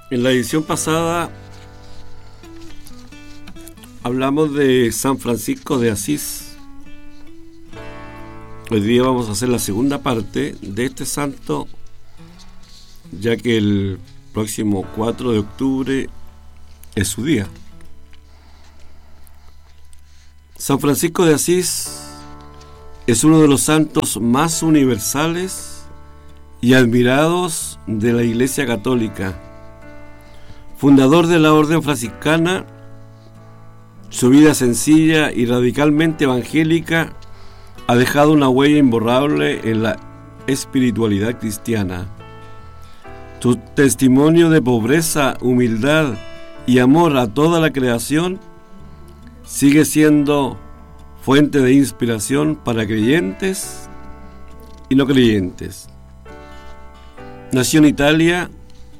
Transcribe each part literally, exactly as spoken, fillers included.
En la edición pasada hablamos de San Francisco de Asís. Hoy día vamos a hacer la segunda parte de este santo, ya que el próximo cuatro de octubre es su día. San Francisco de Asís es uno de los santos más universales y admirados de la Iglesia Católica. Fundador de la Orden Franciscana, su vida sencilla y radicalmente evangélica ha dejado una huella imborrable en la espiritualidad cristiana. Su testimonio de pobreza, humildad y amor a toda la creación sigue siendo fuente de inspiración para creyentes y no creyentes. Nació en Italia,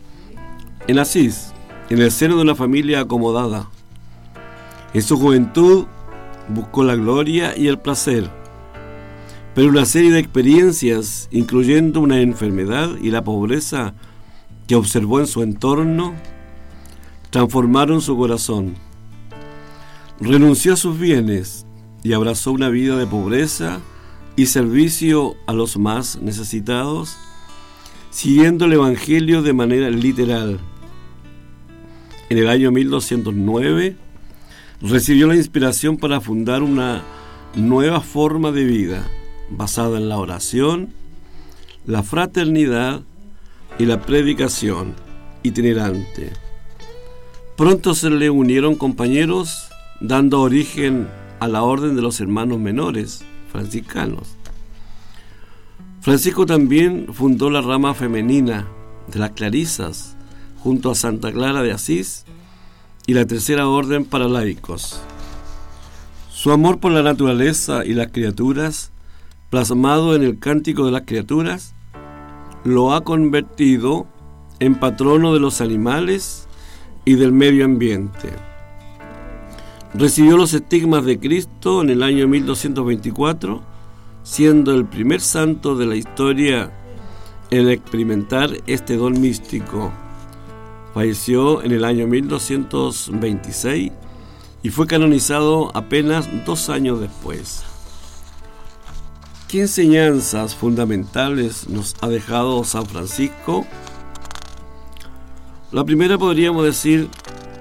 en Asís, en el seno de una familia acomodada. En su juventud buscó la gloria y el placer, pero una serie de experiencias, incluyendo una enfermedad y la pobreza que observó en su entorno, transformaron su corazón. Renunció a sus bienes y abrazó una vida de pobreza y servicio a los más necesitados, siguiendo el Evangelio de manera literal. En el año mil doscientos nueve recibió la inspiración para fundar una nueva forma de vida basada en la oración, la fraternidad y la predicación itinerante. Pronto se le unieron compañeros, dando origen a la Orden de los Hermanos Menores franciscanos. Francisco también fundó la rama femenina de las Clarisas, junto a Santa Clara de Asís y la Tercera Orden para laicos. Su amor por la naturaleza y las criaturas, plasmado en el Cántico de las Criaturas, lo ha convertido en patrono de los animales y del medio ambiente. Recibió los estigmas de Cristo en el año mil doscientos veinticuatro, siendo el primer santo de la historia en experimentar este don místico. Falleció en el año mil doscientos veintiséis y fue canonizado apenas dos años después. ¿Qué enseñanzas fundamentales nos ha dejado San Francisco? La primera podríamos decir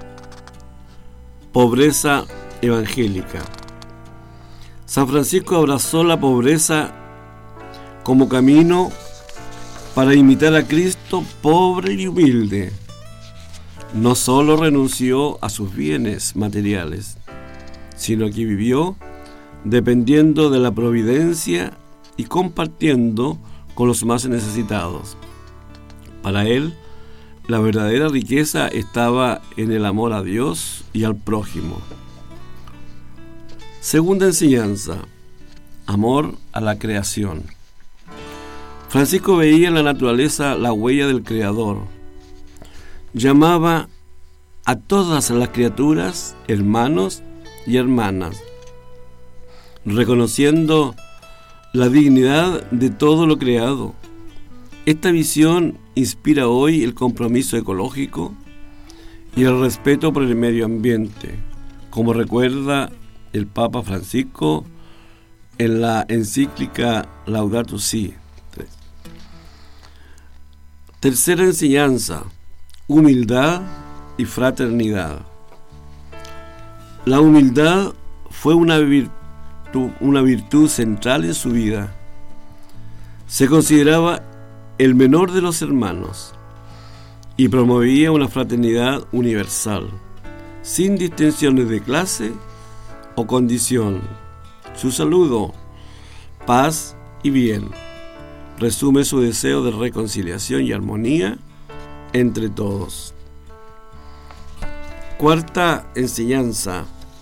pobreza evangélica. San Francisco abrazó la pobreza como camino para imitar a Cristo pobre y humilde. No solo renunció a sus bienes materiales, sino que vivió dependiendo de la providencia y compartiendo con los más necesitados. Para él, la verdadera riqueza estaba en el amor a Dios y al prójimo. Segunda enseñanza: amor a la creación. Francisco veía en la naturaleza la huella del Creador. Llamaba a todas las criaturas hermanos y hermanas, reconociendo la dignidad de todo lo creado. Esta visión inspira hoy el compromiso ecológico y el respeto por el medio ambiente, como recuerda el Papa Francisco en la encíclica Laudato Si. Tercera enseñanza: humildad y fraternidad. La humildad fue una virtud, una virtud central en su vida. Se consideraba el menor de los hermanos y promovía una fraternidad universal, sin distinciones de clase o condición. Su saludo, paz y bien, resume su deseo de reconciliación y armonía entre todos. Cuarta enseñanza: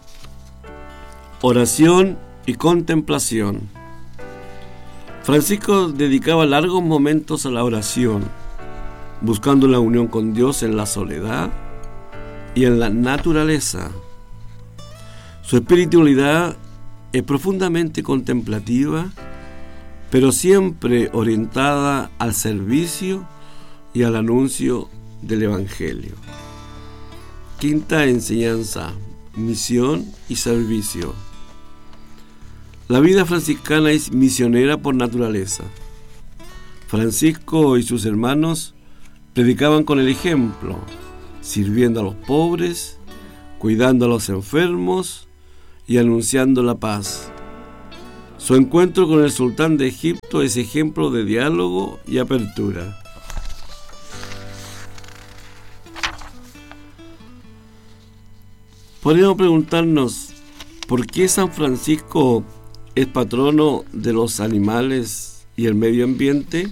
oración y contemplación. Francisco dedicaba largos momentos a la oración, buscando la unión con Dios en la soledad y en la naturaleza. Su espiritualidad es profundamente contemplativa, pero siempre orientada al servicio y al anuncio del Evangelio. Quinta enseñanza: misión y servicio. La vida franciscana es misionera por naturaleza. Francisco y sus hermanos predicaban con el ejemplo, sirviendo a los pobres, cuidando a los enfermos y anunciando la paz. Su encuentro con el sultán de Egipto es ejemplo de diálogo y apertura. Podríamos preguntarnos, ¿por qué San Francisco es patrono de los animales y el medio ambiente?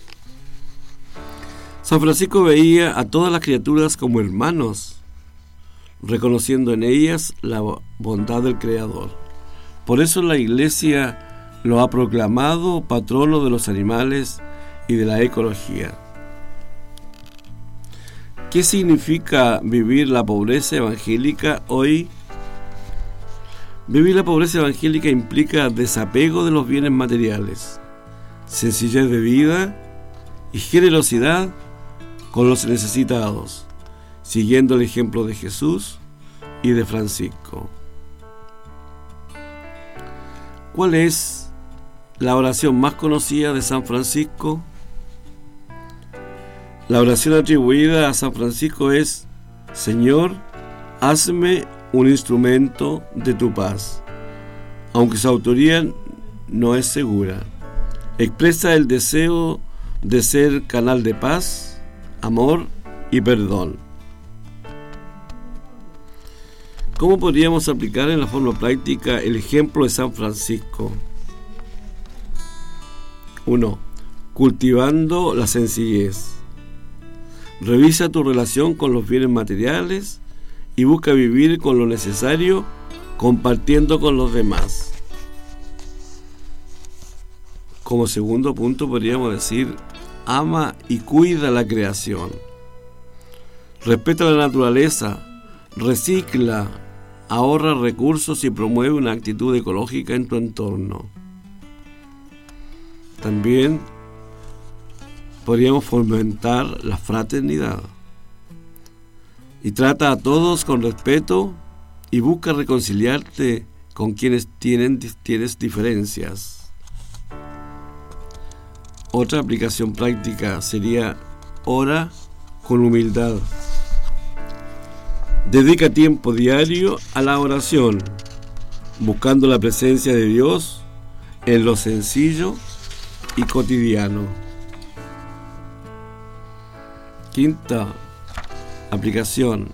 San Francisco veía a todas las criaturas como hermanos, reconociendo en ellas la bondad del Creador. Por eso la Iglesia lo ha proclamado patrono de los animales y de la ecología. ¿Qué significa vivir la pobreza evangélica hoy? Vivir la pobreza evangélica implica desapego de los bienes materiales, sencillez de vida y generosidad con los necesitados, siguiendo el ejemplo de Jesús y de Francisco. ¿Cuál es la oración más conocida de San Francisco? La oración atribuida a San Francisco es: Señor, hazme un instrumento de tu paz. Aunque su autoría no es segura, expresa el deseo de ser canal de paz, amor y perdón. ¿Cómo podríamos aplicar en la forma práctica el ejemplo de San Francisco? uno. Cultivando la sencillez. Revisa tu relación con los bienes materiales y busca vivir con lo necesario, compartiendo con los demás. Como segundo punto podríamos decir: ama y cuida la creación. Respeta la naturaleza, recicla, ahorra recursos y promueve una actitud ecológica en tu entorno. También podríamos fomentar la fraternidad. Y trata a todos con respeto y busca reconciliarte con quienes tienen, tienes diferencias. Otra aplicación práctica sería: ora con humildad. Dedica tiempo diario a la oración, buscando la presencia de Dios en lo sencillo y cotidiano. Quinta aplicación: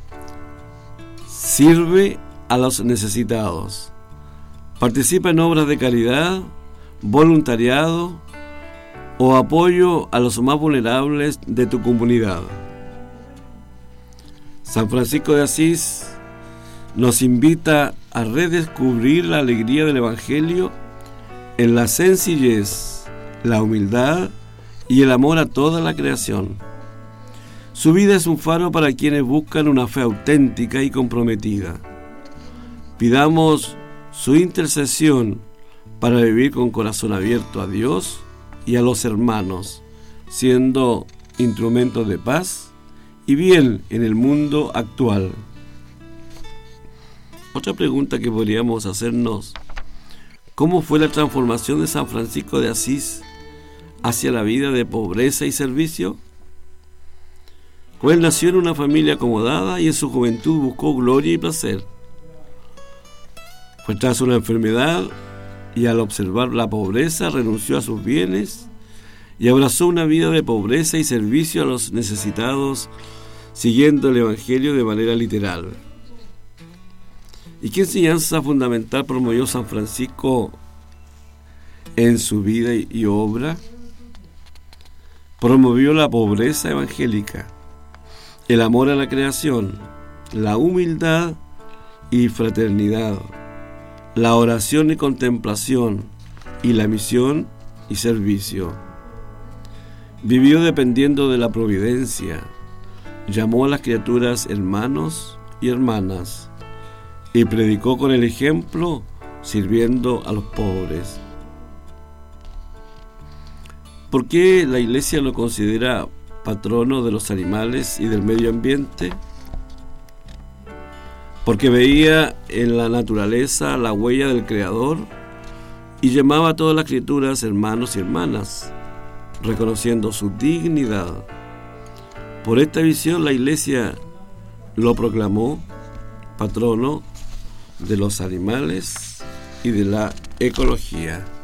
sirve a los necesitados. Participa en obras de caridad, voluntariado o apoyo a los más vulnerables de tu comunidad. San Francisco de Asís nos invita a redescubrir la alegría del Evangelio en la sencillez, la humildad y el amor a toda la creación. Su vida es un faro para quienes buscan una fe auténtica y comprometida. Pidamos su intercesión para vivir con corazón abierto a Dios y a los hermanos, siendo instrumentos de paz y bien en el mundo actual. Otra pregunta que podríamos hacernos: ¿cómo fue la transformación de San Francisco de Asís hacia la vida de pobreza y servicio? Pues él nació en una familia acomodada y en su juventud buscó gloria y placer. Fue tras una enfermedad y al observar la pobreza renunció a sus bienes y abrazó una vida de pobreza y servicio a los necesitados, siguiendo el Evangelio de manera literal. ¿Y qué enseñanza fundamental promovió San Francisco en su vida y obra? Promovió la pobreza evangélica, el amor a la creación, la humildad y fraternidad, la oración y contemplación, y la misión y servicio. Vivió dependiendo de la providencia, llamó a las criaturas hermanos y hermanas, y predicó con el ejemplo, sirviendo a los pobres. ¿Por qué la Iglesia lo considera patrono de los animales y del medio ambiente, porque veía en la naturaleza la huella del Creador y llamaba a todas las criaturas hermanos y hermanas, reconociendo su dignidad. Por esta visión la Iglesia lo proclamó patrono de los animales y de la ecología.